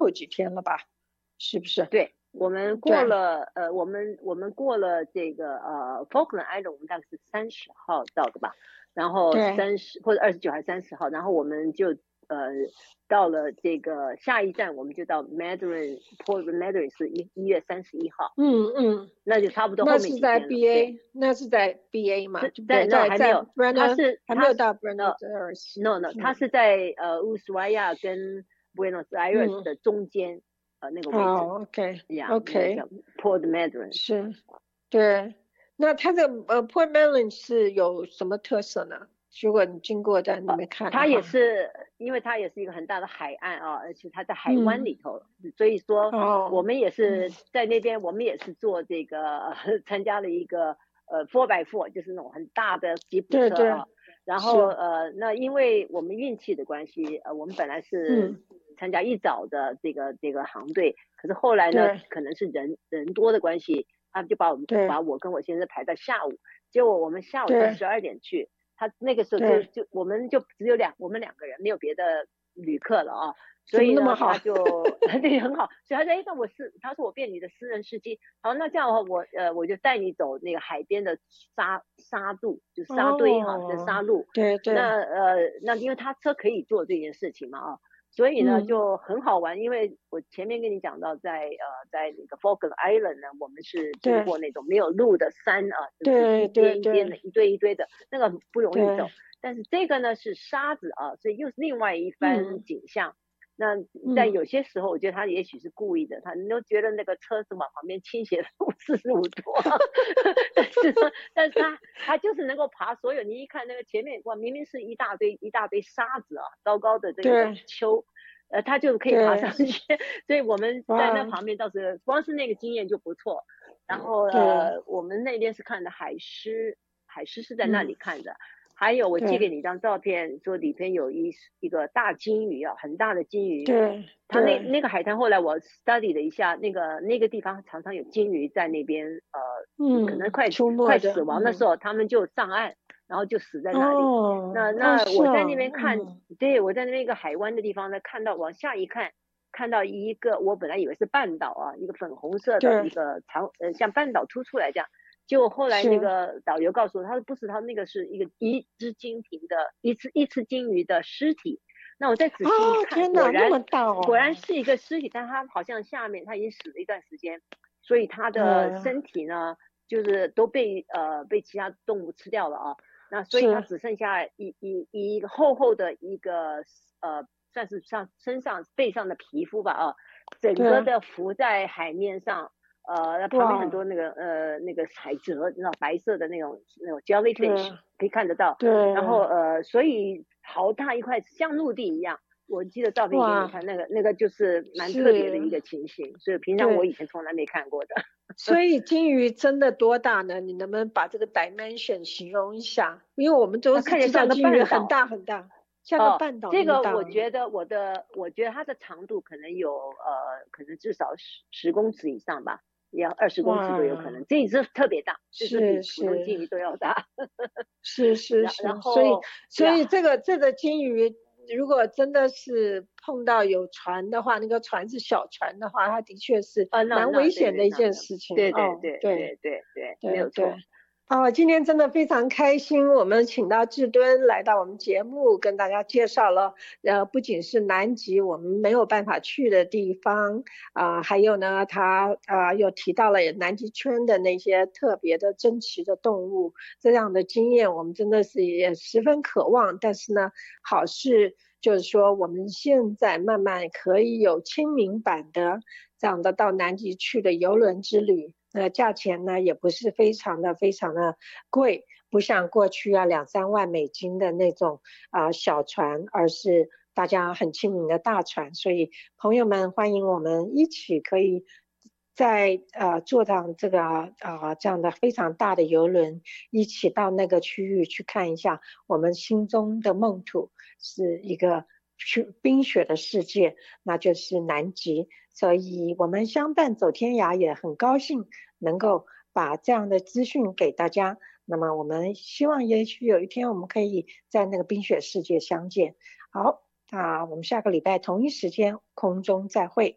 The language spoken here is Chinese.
后几天了吧？是不是？ 对，我们过了我们过了这个Falkland Island，我们大概是30号到的吧，然后30或者29还是30号，然后我们就到了这个下一站，我们就到 Port Mandarin 是1月31号。那就差不多后面几天了。 那是在 BA 嘛？ 在还没有， 还没有到 Buenos Aires。 它是在乌斯怀亚跟 Buenos Aires 的中间那个位置。 OK， 叫 Port Mandarin。 是，对。那它的Port Mandarin 是有什么特色呢？如果你经过在那边看的话， 它也是，因为它也是一个很大的海岸啊，而且它在海湾里头，所以说我们也是在那边，我们也是做这个参加了一个4x4，就是那种很大的吉普车啊。然后那因为我们运气的关系，我们本来是参加一早的这个航队，可是后来呢，可能是人多的关系，他们就把我跟我先生排到下午，结果我们下午才12点去。他那个时候就我们就只有我们2个人，没有别的旅客了啊，所以呢他就对很好，所以他说他说我变你的私人司机，好，那这样的话我就带你走那个海边的沙路，就沙堆哈的沙路。 对。 那因为他车可以做这件事情嘛啊。所以呢就很好玩，因为我前面跟你讲到在那个 Falkland Island 呢，我们是经过那种没有路的山啊，就是一边一边的一堆一堆的，那个不容易走。但是这个呢是沙子啊，所以又是另外一番景象。那在有些时候，我觉得他也许是故意的，他都觉得那个车是往旁边倾斜45度，但是他就是能够爬所有。你一看那个前面，哇，明明是一大堆沙子啊，高高的这个丘，他就可以爬上去。所以我们在那旁边倒是光是那个经验就不错。然后我们那边是看的海狮是在那里看的。还有我寄给你一张照片，说里边有一个大金鱼啊，很大的金鱼。它那个海滩后来我 study 了一下，那个地方常常有金鱼在那边，可能快死亡的时候，他们就上岸，然后就死在那里。那我在那边看，对，我在那边一个海湾的地方呢，看到往下一看，看到一个我本来以为是半岛啊，一个粉红色的一个像半岛凸出来这样。结果后来那个导游告诉我，他说不是，他那个是一只金鱼的一只金鱼的尸体。那我再仔细一看，果然是一个尸体，但它好像下面它已经死了一段时间，所以它的身体呢，就是都被其他动物吃掉了啊。那所以它只剩下一个厚厚的一个算是像身上背上的皮肤吧啊，整个的浮在海面上。那旁边很多那个海蜇，你知道白色的那种 jellyfish 可以看得到。然后所以好大一块像陆地一样。我记得照片给你看，那个就是蛮特别的一个情形，所以平常我以前从来没看过的。 所以金鱼真的多大呢？你能不能把这个 dimension 形容一下？因为我们都是知道金鱼很大很大，像个半岛那么大。 这个我觉得它的长度可能有可能至少10公尺以上吧。要20公尺都有可能，这一只特别大，就是比普通金鱼都要大。 是。 然后所以这个金鱼，如果真的是碰到有船的话，那个船是小船的话，它的确是蛮危险的一件事情。 对，没有错。 今天真的非常开心，我们请到志敦来到我们节目，跟大家介绍了不仅是南极我们没有办法去的地方还有呢他又提到了南极圈的那些特别的珍奇的动物，这样的经验我们真的是也十分渴望。但是呢，好事就是说我们现在慢慢可以有亲民版的这样的到南极去的邮轮之旅。价钱呢也不是非常的贵，不像过去2-3万美金的那种小船，而是大家很亲民的大船。所以朋友们，欢迎我们一起可以在坐上这个这样的非常大的邮轮，一起到那个区域去看一下我们心中的梦土，是一个冰雪的世界，那就是南极。所以我们相伴走天涯，也很高兴能够把这样的资讯给大家。那么我们希望也许有一天我们可以在那个冰雪世界相见。好，我们下个礼拜同一时间空中再会。